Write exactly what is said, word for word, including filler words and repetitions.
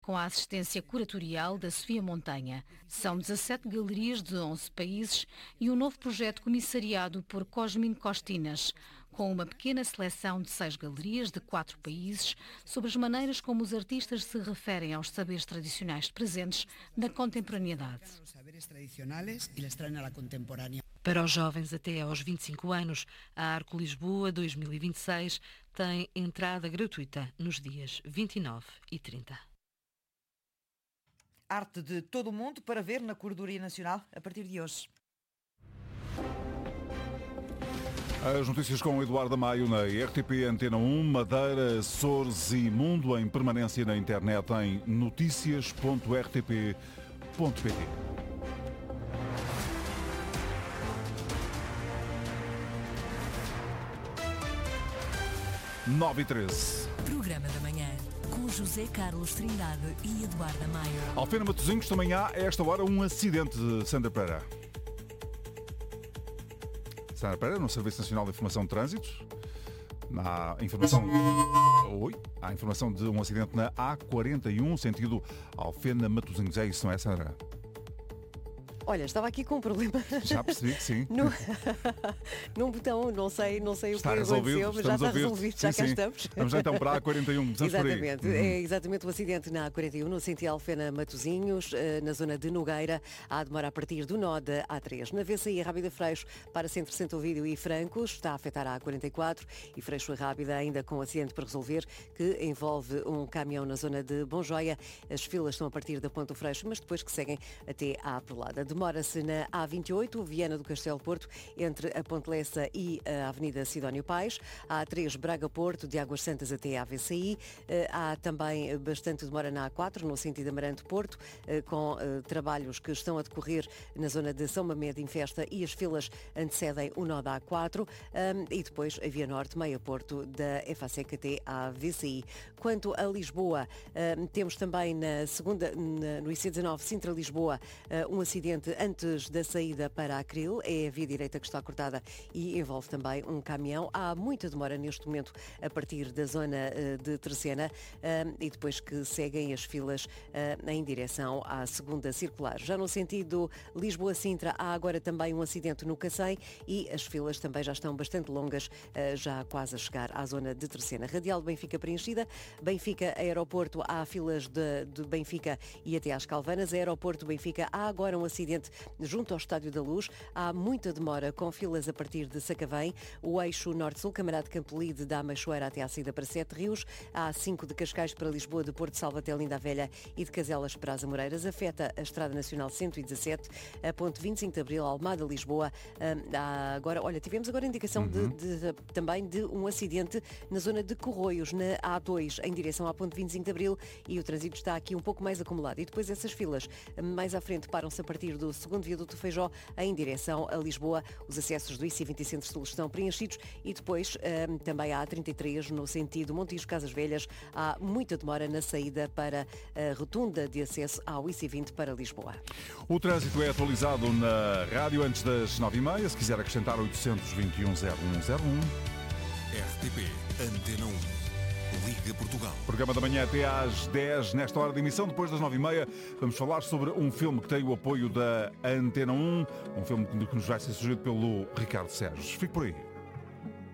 com a assistência curatorial da Sofia Montanha. São dezassete galerias de onze países e um novo projeto comissariado por Cosmin Costinas, com uma pequena seleção de seis galerias de quatro países sobre as maneiras como os artistas se referem aos saberes tradicionais presentes na contemporaneidade. Para os jovens até aos vinte e cinco anos, a Arco Lisboa dois mil e vinte e seis tem entrada gratuita nos dias vinte e nove e trinta. Arte de todo o mundo para ver na Corredoria Nacional a partir de hoje. As notícias com Eduardo Maio na R T P Antena um, Madeira, Açores e Mundo em permanência na internet em notícias ponto r t p ponto p t. nove e treze. Programa da manhã com José Carlos Trindade e Eduardo Maio. Alfena Matosinhos, também há a esta hora um acidente, Sandra Pereira. Sandra Pereira, no Serviço Nacional de Informação de Trânsito. Há informação... Oi? Há informação de um acidente na A quarenta e um, sentido Alfena Matosinhos. É isso, não é, Sandra? Olha, estava aqui com um problema. Já percebi que sim. No... Num botão, não sei, não sei está o que resolvido, aconteceu, mas já está resolvido, já sim, cá sim. estamos. Vamos então para a A quarenta e um. Exatamente, uhum. É exatamente o acidente na A quarenta e um, no sentido Alfena Matosinhos, na zona de Nogueira. Há a demora a partir do nó da A três. Na V C I, a Rábida Freixo para Centro Santo Ovídio e Francos, está a afetar a A quarenta e quatro e Freixo Rábida ainda com acidente para resolver, que envolve um caminhão na zona de Bonjoia. As filas estão a partir da Ponte do Freixo, mas depois que seguem até à Perlada. Demora-se na A vinte e oito, Viana do Castelo Porto, entre a Ponte Lessa e a Avenida Sidónio Pais. A A três, Braga-Porto, de Águas Santas até à V C I. Há também bastante demora na A quatro, no sentido Amarante-Porto, com trabalhos que estão a decorrer na zona de São Mamede em Festa e as filas antecedem o nó da A quatro. E depois a Via Norte, Meia-Porto, da F A C até à V C I. Quanto a Lisboa, temos também na segunda, no I C dezanove, Sintra-Lisboa, um acidente antes da saída para Acril. É a via direita que está cortada e envolve também um caminhão. Há muita demora neste momento a partir da zona de Terceira e depois que seguem as filas em direção à segunda circular. Já no sentido Lisboa-Sintra, há agora também um acidente no Cacém e as filas também já estão bastante longas, já quase a chegar à zona de Terceira. Radial de Benfica preenchida. Benfica Aeroporto, há filas de, de Benfica e até às Calvanas. Aeroporto Benfica, há agora um acidente junto ao Estádio da Luz. Há muita demora com filas a partir de Sacavém. O eixo Norte-Sul, Camarada de Campolide, da Machoeira até à saída para Sete Rios. Há A cinco de Cascais para Lisboa, de Porto Salvo até Linda a Velha e de Caselas para as Amoreiras. Afeta a Estrada Nacional cento e dezassete, a ponte vinte e cinco de Abril, Almada, Lisboa. Há agora, olha, tivemos agora indicação uhum. de, de, também de um acidente na zona de Corroios, na A dois, em direção à ponte vinte e cinco de Abril, e o trânsito está aqui um pouco mais acumulado. E depois essas filas mais à frente param-se a partir do segundo viaduto Feijó em direção a Lisboa. Os acessos do I C vinte Centro-Sul estão preenchidos e depois um, também há A trinta e três no sentido Montijo Casas Velhas. Há muita demora na saída para a rotunda de acesso ao I C vinte para Lisboa. O trânsito é atualizado na rádio antes das nove e meia. Se quiser acrescentar oitocentos e vinte e um zero um zero um. R T P Antena um. Liga Portugal. Programa da manhã até às dez, nesta hora de emissão. Depois das nove e meia, vamos falar sobre um filme que tem o apoio da Antena um, um filme que nos vai ser sugerido pelo Ricardo Sérgio. Fique por aí.